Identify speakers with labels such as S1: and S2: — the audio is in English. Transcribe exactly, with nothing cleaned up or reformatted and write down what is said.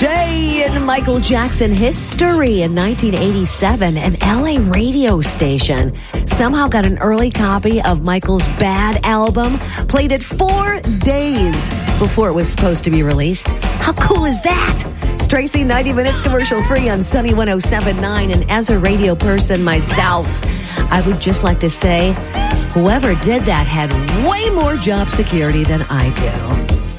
S1: day in Michael Jackson history. In nineteen eighty-seven, an L A radio station somehow got an early copy of Michael's Bad album, played it four days before it was supposed to be released. How cool is that? It's Tracy, ninety minutes commercial free on Sunny one oh seven point nine. And as a radio person myself, I would just like to say, whoever did that had way more job security than I do.